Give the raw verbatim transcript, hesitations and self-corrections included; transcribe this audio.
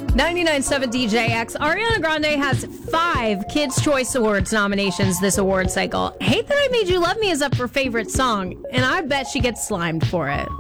ninety-nine point seven D J X. Ariana Grande has five Kids' Choice Awards nominations this award cycle. Hate That I Made You Love Me is up for favorite song, and I bet she gets slimed for it.